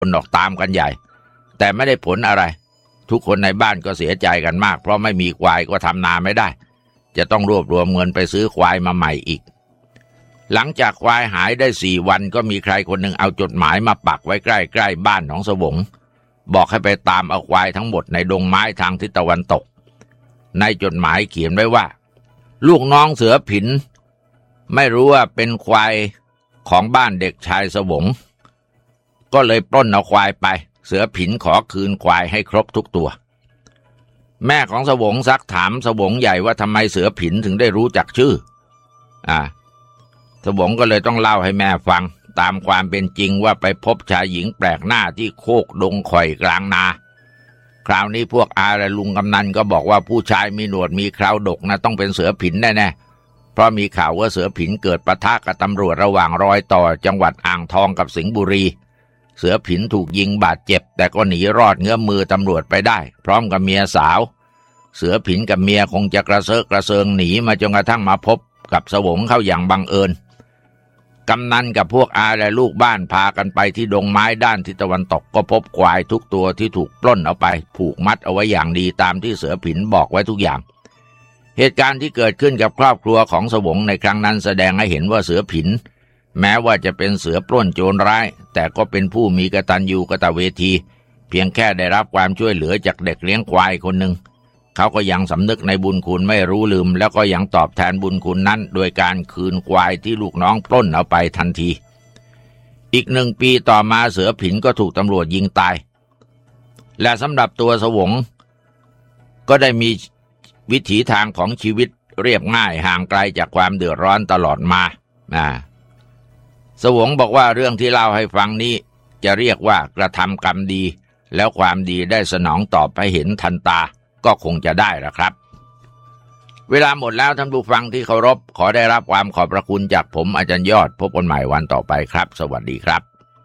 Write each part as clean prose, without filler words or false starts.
คนออกตามกันใหญ่แต่ไม่ได้ผลอะไรทุกคนในบ้านก็เสียใจกันมากเพราะไม่มีควายก็ทำนาไม่ได้จะต้องรวบรวมเงินไปซื้อควายมาใหม่อีกหลังจากควายหายได้4 วันก็มีใครคนหนึ่งเอาจดหมายมาปักไว้ใกล้ๆบ้านของสวงบอกให้ไปตามเอาควายทั้งหมดในดงไม้ทางทิศตะวันตกในจดหมายเขียนไว้ว่าลูกน้องเสือผินไม่รู้ว่าเป็นควายของบ้านเด็กชายสวงก็เลยปล้นเอาควายไปเสือผินขอคืนควายให้ครบทุกตัวแม่ของสวงซักถามสวงใหญ่ว่าทำไมเสือผินถึงได้รู้จักชื่อสวงก็เลยต้องเล่าให้แม่ฟังตามความเป็นจริงว่าไปพบชายหญิงแปลกหน้าที่โคกดงข่อยกลางนาคราวนี้พวกอาและลุงกำนันก็บอกว่าผู้ชายมีหนวดมีเคราดกนะต้องเป็นเสือผินแน่ๆเพราะมีข่าวว่าเสือผินเกิดปะทะกับตำรวจระหว่างรอยต่อจังหวัดอ่างทองกับสิงห์บุรีเสือผินถูกยิงบาดเจ็บแต่ก็หนีรอดเงื้อมมือตำรวจไปได้พร้อมกับเมียสาวเสือผินกับเมียคงจะกระเซาะกระเซิงหนีมาจนกระทั่งมาพบกับสวงเข้าอย่างบังเอิญกำนันกับพวกอาและลูกบ้านพากันไปที่ดงไม้ด้านทิศตะวันตกก็พบควายทุกตัวที่ถูกปล้นเอาไปผูกมัดเอาไว้อย่างดีตามที่เสือผินบอกไว้ทุกอย่างเหตุการณ์ที่เกิดขึ้นกับครอบครัวของสวงในครั้งนั้นแสดงให้เห็นว่าเสือผินแม้ว่าจะเป็นเสือปล้นโจรร้ายแต่ก็เป็นผู้มีกตัญญูกตเวทีเพียงแค่ได้รับความช่วยเหลือจากเด็กเลี้ยงควายคนหนึ่งเขาก็ยังสำนึกในบุญคุณไม่รู้ลืมแล้วก็ยังตอบแทนบุญคุณนั้นโดยการคืนควายที่ลูกน้องปล้นเอาไปทันทีอีก1 ปีต่อมาเสือผินก็ถูกตำรวจยิงตายและสำหรับตัวสวงก็ได้มีวิถีทางของชีวิตเรียบง่ายห่างไกลจากความเดือดร้อนตลอดมาสวงบอกว่าเรื่องที่เล่าให้ฟังนี้จะเรียกว่ากระทำกรรมดีแล้วความดีได้สนองตอบให้เห็นทันตาก็คงจะได้ละครับเวลาหมดแล้วท่านผู้ฟังที่เคารพขอได้รับความขอบพระคุณจากผมอาจารย์ยอดพบกันใหม่วันต่อไปครับสวัสดีครับ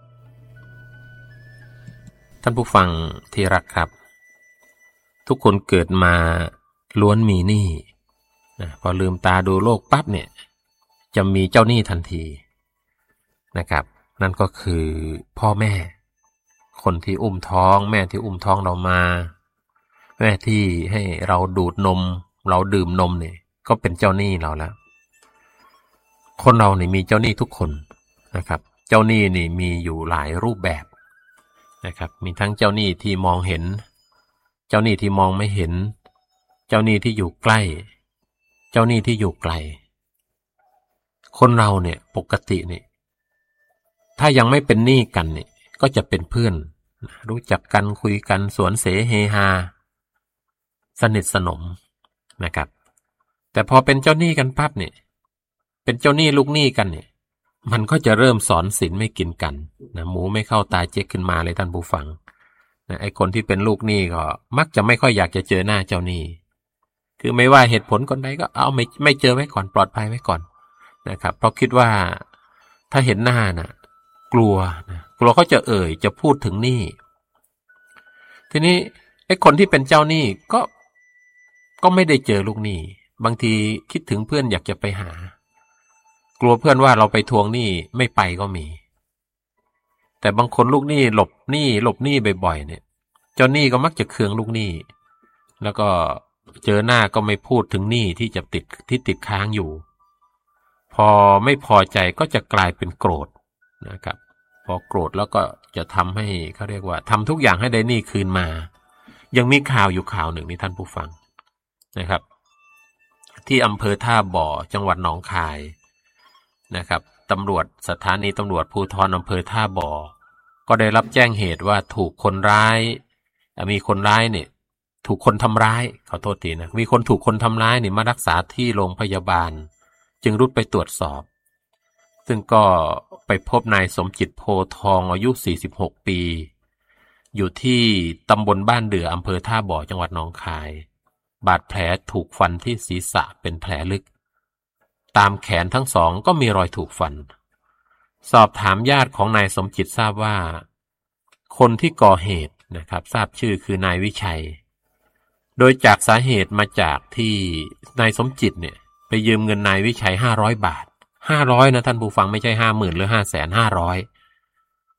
ท่านผู้ฟังที่รักครับทุกคนเกิดมาล้วนมีหนี้พอลืมตาดูโลกปั๊บเนี่ยจะมีเจ้าหนี้ทันทีนะครับนั่นก็คือพ่อแม่คนที่อุ้มท้องแม่ที่อุ้มท้องเรามาแม่ที่ให้เราดูดนมเราดื่มนมเนี่ยก็เป็นเจ้าหนี้เราแล้วคนเราเนี่ยมีเจ้าหนี้ทุกคนนะครับเจ้าหนี้นี่มีอยู่หลายรูปแบบนะครับมีทั้งเจ้าหนี้ที่มองเห็นเจ้าหนี้ที่มองไม่เห็นเจ้าหนี้ที่อยู่ใกล้เจ้าหนี้ที่อยู่ไกลคนเราเนี่ยปกติเนี่ยถ้ายังไม่เป็นหนี้กันเนี่ยก็จะเป็นเพื่อนรู้จักกันคุยกันสวนเสเฮฮาสนิทสนมนะครับแต่พอเป็นเจ้าหนี้กันปั๊บเนี่ยเป็นเจ้าหนี้ลูกหนี้กันเนี่ยมันก็จะเริ่มสอนศีลไม่กินกันนะหมูไม่เข้าตาเจ๊กขึ้นมาเลยท่านผู้ฟังนะไอ้คนที่เป็นลูกหนี้ก็มักจะไม่ค่อยอยากจะเจอหน้าเจ้าหนี้คือไม่ว่าเหตุผลคนใดก็เอาไม่เจอไว้ก่อนปลอดภัยไว้ก่อนนะครับเพราะคิดว่าถ้าเห็นหน้าน่ะกลัวเขาจะพูดถึงหนี้ทีนี้ไอ้คนที่เป็นเจ้าหนี้ก็ไม่ได้เจอลูกหนี้บางทีคิดถึงเพื่อนอยากจะไปหากลัวเพื่อนว่าเราไปทวงหนี้ไม่ไปก็มีแต่บางคนลูกหนี้หลบหนี้บ่อยๆเนี่ยเจ้าหนี้ก็มักจะเคืองลูกหนี้แล้วก็เจอหน้าก็ไม่พูดถึงหนี้ที่ติดค้างอยู่พอไม่พอใจก็จะกลายเป็นโกรธนะครับพอโกรธแล้วก็จะทำให้เขาเรียกว่าทำทุกอย่างให้ได้หนี้คืนมายังมีข่าวอยู่ข่าวหนึ่งนี่ท่านผู้ฟังนะครับที่อำเภอท่าบ่อจังหวัดหนองคายนะครับตำรวจสถานีตำรวจภูธรอำเภอท่าบ่อก็ได้รับแจ้งเหตุว่าถูกคนร้ายมีคนร้ายเนี่ยถูกคนทำร้ายขอโทษทีนะมีคนถูกคนทำร้ายเนี่ยมารักษาที่โรงพยาบาลจึงรุดไปตรวจสอบซึ่งก็ไปพบนายสมจิตโพทองอายุ46 ปีอยู่ที่ตำบลบ้านเดืออำเภอท่าบ่อจังหวัดหนองคายบาดแผลถูกฟันที่ศีรษะเป็นแผลลึกตามแขนทั้งสองก็มีรอยถูกฟันสอบถามญาติของนายสมจิตทราบว่าคนที่ก่อเหตุนะครับทราบชื่อคือนายวิชัยโดยจากสาเหตุมาจากที่นายสมจิตเนี่ยไปยืมเงินนายวิชัย500 บาท500นะท่านผู้ฟังไม่ใช่ 50,000 หรือ 500,000 500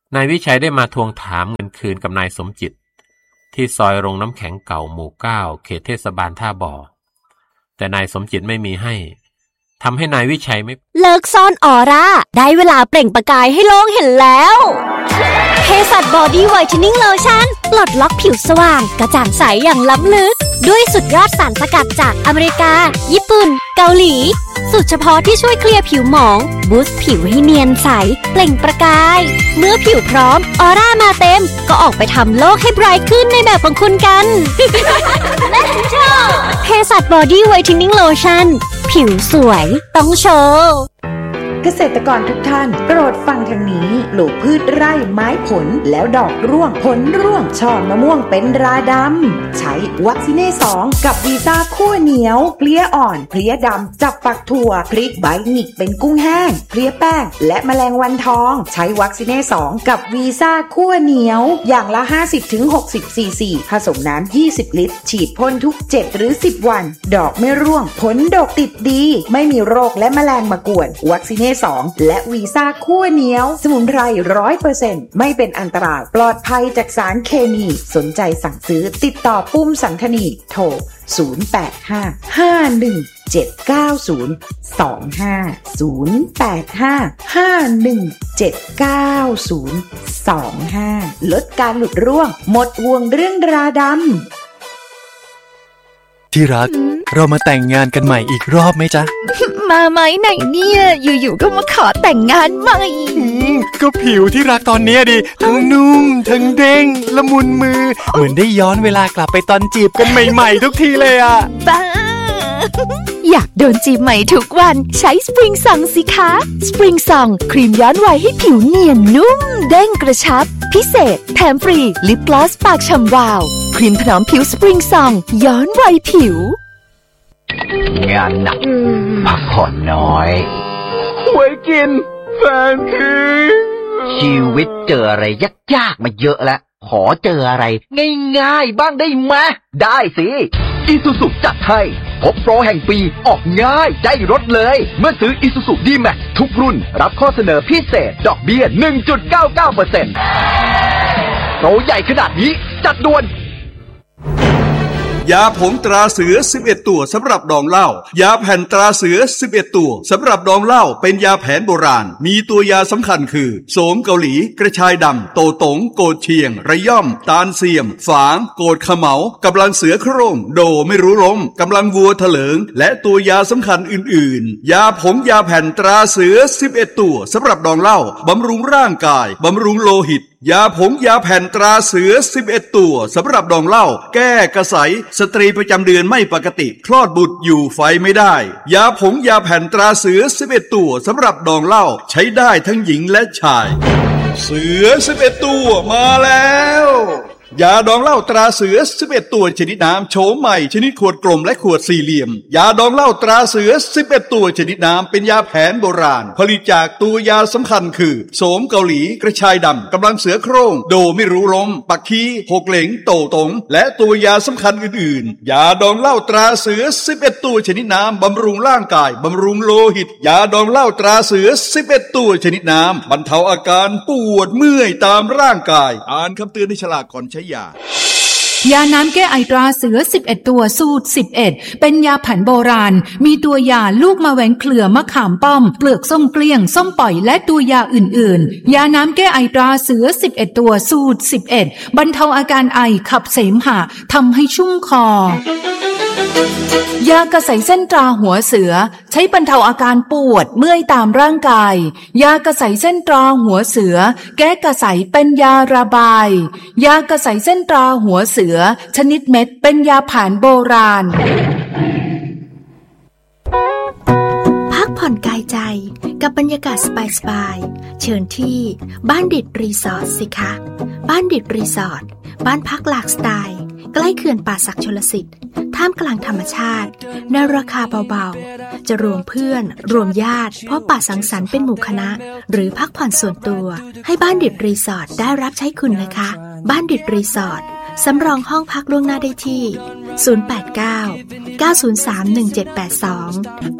นายวิชัยได้มาทวงถามเงินคืนกับนายสมจิตที่ซอยโรงน้ำแข็งเก่าหมู่ 9 เขตเทศบาลท่าบ่อแต่นายสมจิตไม่มีให้ทำให้นายวิชัยไม่เลิกซ่อนออร่าได้เวลาเปล่งประกายให้โลกเห็นแล้วเภสัชบอดี้ไวท์เทนนิ่งโลชั่นปลดล็อกผิวสว่างกระจ่างใสอย่างล้ำลึกด้วยสุดยอดสารสกัดจากอเมริกาญี่ปุ่นเกาหลีสูตรเฉพาะที่ช่วยเคลียร์ผิวหมองบูสต์ผิวให้เนียนใสเปล่งประกายเมื่อผิวพร้อมออร่ามาเต็มก็ออกไปทำโลกให้ไบรท์ขึ้นในแบบของคุณกัน Let's go เภสัชบอดี้ไวท์เทนนิ่งโลชั่นผิวสวยต้องโชว์เกษตรกรทุกท่านโปรดฟังทางนี้ปลูกพืชไร่ไม้ผลแล้วดอกร่วงผลร่วงช่อมะม่วงเป็นราดำใช้วัคซีเน่2กับวีซ่าคั่วเหนียวเพลี้ยอ่อนเพลี้ยดำจับฝักถั่วพริกใบหงิกเป็นกุ้งแห้งเพลี้ยแป้งและแมลงวันทองใช้วัคซีเน่2กับวีซ่าคั่วเหนียวอย่างละ 50-60 ซีซีผสมน้ำ20 ลิตรฉีดพ่นทุก7หรือ10วันดอกไม่ร่วงผลดกติดดีไม่มีโรคและแมลงมากวนวัคซีเน่2และวีซ่าคั่วเหนียวสมุนไพร 100% ไม่เป็นอันตรายปลอดภัยจากสารเคมีสนใจสั่งซื้อติดต่อปุ้มสันธนีโทร085-5179025 ลดการหลุดร่วงหมดห่วงเรื่องราดำที่รักเรามาแต่งงานกันใหม่อีกรอบไหมจ๊ะมาไหมไหนเนี่ยอยู่ๆก็มาขอแต่งงานใหม่ก็ผิวที่รักตอนนี้ดิทั้งนุ่มทั้งเด้งละมุนมือเหมือนได้ย้อนเวลากลับไปตอนจีบกันใหม่ๆทุกทีเลยอ่ะบ้าอยากโดนจีบใหม่ทุกวันใช้สปริงซองสิคะสปริงซองครีมย้อนวัยให้ผิวเนียนนุ่มเด้งกระชับพิเศษแถมฟรีลิปกลอสปากฉ่ำวาวครีมถนอมผิวสปริงซองย้อนวัยผิวงานหนักพักผ่อนน้อยหวยกินแฟนทิ้งชีวิตเจออะไรยากๆมาเยอะแล้วขอเจออะไรง่ายๆบ้างได้ไหมได้สิอีซูซุจัดให้พบโปรแห่งปีออกง่ายได้รถเลยเมื่อซื้ออีซูซุดีแม็กทุกรุ่นรับข้อเสนอพิเศษดอกเบี้ย 1.99% โปรใหญ่ขนาดนี้จัดด่วนยาผงตราเสือ11ตัวสำหรับดองเหล้ายาแผ่นตราเสือ11ตัวสำหรับดองเหล้าเป็นยาแผนโบราณมีตัวยาสำคัญคือโสมเกาหลีกระชายดำโตตงโกดเชียงระย่อมตาลเสียมฝางโกดขะเหมากำลังเสือโคร่งโดไม่รู้ล้มกำลังวัวเถลิงและตัวยาสำคัญอื่นๆยาผงยาแผ่นตราเสือ11ตัวสำหรับดองเหล้าบำรุงร่างกายบำรุงโลหิตยาผงยาแผ่นตราเสือ11ตัวสำหรับดองเหล้าแก้กระสายสตรีประจำเดือนไม่ปกติคลอดบุตรอยู่ไฟไม่ได้ยาผงยาแผ่นตราเสือ11ตัวสำหรับดองเหล้าใช้ได้ทั้งหญิงและชายเสือ11ตัวมาแล้วยาดองเหล้าตราเสือ11ตัวชนิดน้ำโฉมใหม่ชนิดขวดกลมและขวดสี่เหลี่ยมยาดองเหล้าตราเสือ11ตัวชนิดน้ำเป็นยาแผนโบราณผลิตจากตัวยาสำคัญคือโสมเกาหลีกระชายดำกำลังเสือโคร่งโดไม่รู้ล้มปักคีหกเหลงโตตงและตัวยาสำคัญอื่นๆยาดองเหล้าตราเสือ11ตัวชนิดน้ำบำรุงร่างกายบำรุงโลหิตยาดองเหล้าตราเสือ11ตัวชนิดน้ำบรรเทาอาการปวดเมื่อยตามร่างกายอ่านคำเตือนในฉลากก่อนใช้ยาน้ำแก้ไอตราเสือ11ตัวสูตร11เป็นยาแผนโบราณมีตัวยาลูกมะแวงเครือมะขามป้อมเปลือกส้มเกลี้ยงส้มปล่อยและตัวยาอื่นๆยาน้ำแก้ไอตราเสือ11ตัวสูตร11บรรเทาอาการไอขับเสมหะทำให้ชุ่มคอยากระใสเส้นตราหัวเสือใช้บรรเทาอาการปวดเมื่อยตามร่างกายยากระใสเส้นตราหัวเสือแก้กระใสเป็นยาระบายยากระใสเส้นตราหัวเสือชนิดเม็ดเป็นยาแผนโบราณพักผ่อนกายใจกับบรรยากาศสบายๆเชิญที่บ้านดิดรีสอร์ทสิคะบ้านดิดรีสอร์ทบ้านพักหลากสไตล์ใกล้เขื่อนป่าสักชลสิทธิ์ท่ามกลางธรรมชาติในราคาเบาๆจะรวมเพื่อนรวมญาติพบปะสังสรรค์เป็นหมู่คณะหรือพักผ่อนส่วนตัวให้บ้านดิดรีสอร์ทได้รับใช้คุณนะคะบ้านดิดรีสอร์ทสำรองห้องพักล่วงหน้าได้ที่089 903 1782